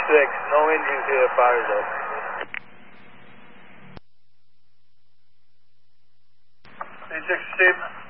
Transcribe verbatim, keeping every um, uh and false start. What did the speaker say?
six, no engines here, fires up. D six, Steve.